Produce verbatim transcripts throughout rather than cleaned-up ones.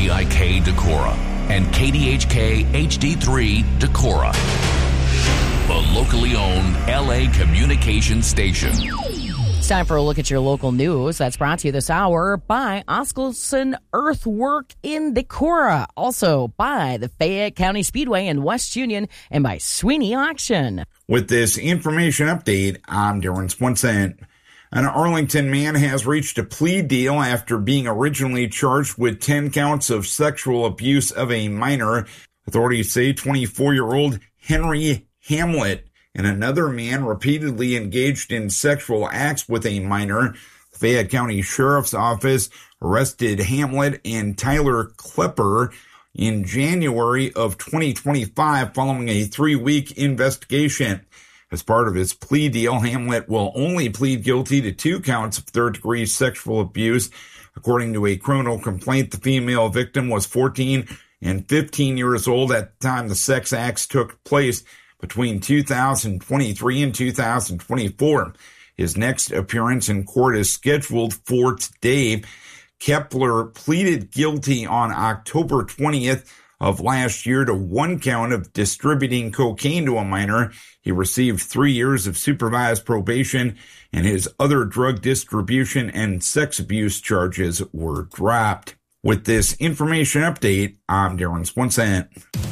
D I K Decorah and K D H K H D three Decorah, the locally owned L A communication station. It's time for a look at your local news. That's brought to you this hour by Oskelson Earthwork in Decorah. Also by the Fayette County Speedway in West Union and by Sweeney Auction. With this information update, I'm Darren Swenson. An Arlington man has reached a plea deal after being originally charged with ten counts of sexual abuse of a minor. Authorities say twenty-four-year-old Henry Hamlet and another man repeatedly engaged in sexual acts with a minor. The Fayette County Sheriff's Office arrested Hamlet and Tyler Klepper in January of twenty twenty-five following a three-week investigation. As part of his plea deal, Hamlet will only plead guilty to two counts of third-degree sexual abuse. According to a criminal complaint, the female victim was fourteen and fifteen years old at the time the sex acts took place between two thousand twenty-three and two thousand twenty-four. His next appearance in court is scheduled for today. Kepler pleaded guilty on October twentieth of last year to one count of distributing cocaine to a minor. He received three years of supervised probation, and his other drug distribution and sex abuse charges were dropped. With this information update, I'm Darren Swenson.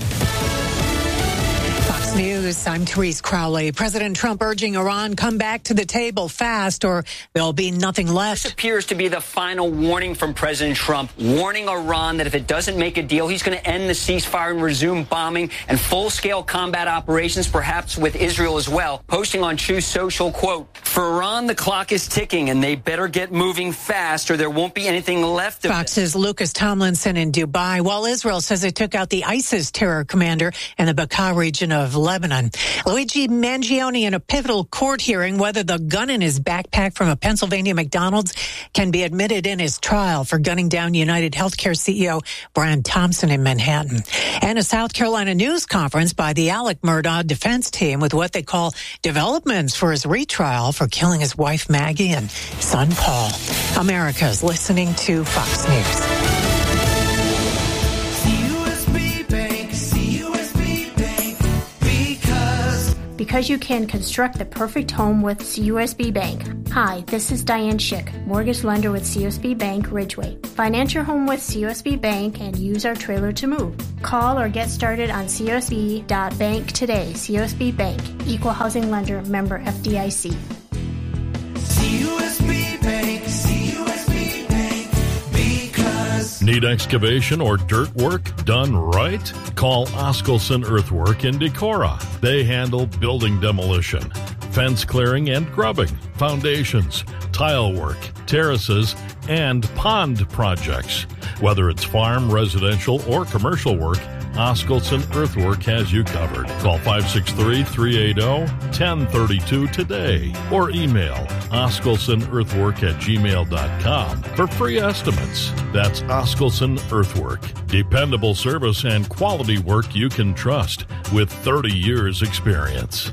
News, I'm Therese Crowley. President Trump urging Iran come back to the table fast or there'll be nothing left. This appears to be the final warning from President Trump, warning Iran that if it doesn't make a deal, he's going to end the ceasefire and resume bombing and full-scale combat operations, perhaps with Israel as well. Posting on Truth Social, quote, "For Iran, the clock is ticking and they better get moving fast or there won't be anything left of it." Fox's Lucas Tomlinson in Dubai, while Israel says it took out the ISIS terror commander in the Bekaa region of Lebanon. Luigi Mangione in a pivotal court hearing whether the gun in his backpack from a Pennsylvania McDonald's can be admitted in his trial for gunning down United Healthcare C E O Brian Thompson in Manhattan. And a South Carolina news conference by the Alec Murdaugh defense team with what they call developments for his retrial for killing his wife Maggie and son Paul. America's listening to Fox News. Because you can construct the perfect home with C U S B Bank. Hi, this is Diane Schick, mortgage lender with C U S B Bank Ridgeway. Finance your home with C U S B Bank and use our trailer to move. Call or get started on C U S B dot bank today. C U S B Bank, Equal Housing Lender, member F D I C. C U S B Bank, C U S B Bank, because... Need excavation or dirt work done right? Call Oskelson Earthwork in Decorah. They handle building demolition, fence clearing and grubbing, foundations, tile work, terraces, and pond projects. Whether it's farm, residential, or commercial work, Oskelson Earthwork has you covered. Call five six three, three eight zero, one zero three two today or email oskelsonearthwork at gmail dot com for free estimates. That's Oskelson Earthwork. Dependable service and quality work you can trust with thirty years experience.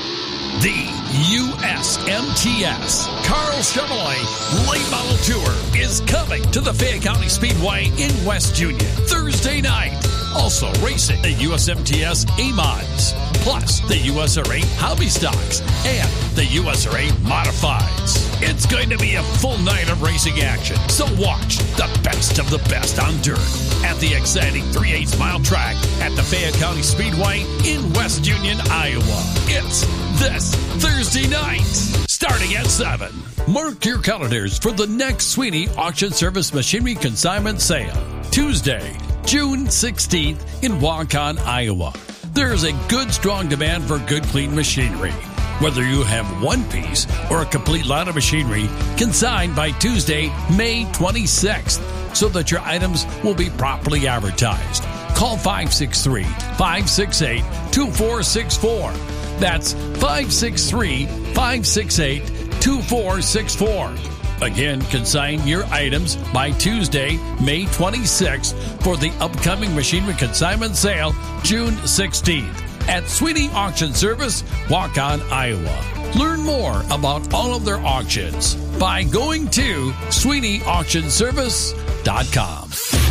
The U S M T S Carl Chevrolet Late Model Tour is coming to the Fayette County Speedway in West Union Thursday night. Also racing the U S M T S A-Mods, plus the U S R A Hobby Stocks and the U S R A Modifieds. It's going to be a full night of racing action, so watch the best of the best on dirt at the exciting three eighths mile track at the Fayette County Speedway in West Union, Iowa. It's this Thursday night, starting at seven. Mark your calendars for the next Sweeney Auction Service Machinery Consignment Sale, Tuesday, June sixteenth in Waukon, Iowa. There is a good, strong demand for good, clean machinery. Whether you have one piece or a complete line of machinery, consigned by Tuesday, May twenty-sixth, so that your items will be properly advertised. Call five six three, five six eight, two four six four. That's five six three, five six eight, two four six four. Again, consign your items by Tuesday, May twenty-sixth for the upcoming machinery consignment sale, June sixteenth at Sweeney Auction Service, Waukon, Iowa. Learn more about all of their auctions by going to sweeney auction service dot com.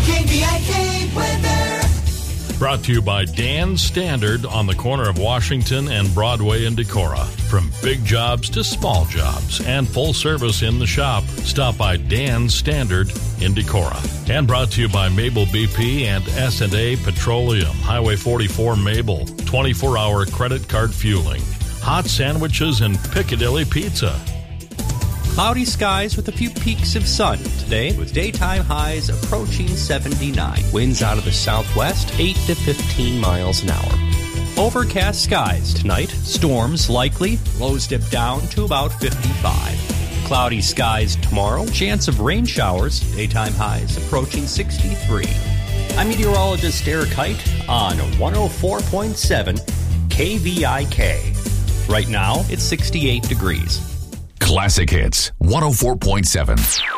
K V I K weather. Brought to you by Dan Standard on the corner of Washington and Broadway in Decorah. From big jobs to small jobs and full service in the shop, stop by Dan Standard in Decorah. And brought to you by Mabel B P and S and A Petroleum, Highway forty-four Mabel, twenty-four hour credit card fueling, hot sandwiches and Piccadilly Pizza. Cloudy skies with a few peaks of sun today, with daytime highs approaching seventy-nine. Winds out of the southwest, eight to fifteen miles an hour. Overcast skies tonight, storms likely, lows dip down to about fifty-five. Cloudy skies tomorrow, chance of rain showers, daytime highs approaching sixty-three. I'm meteorologist Eric Height on one oh four point seven K V I K. Right now, it's sixty-eight degrees. Classic Hits one oh four point seven.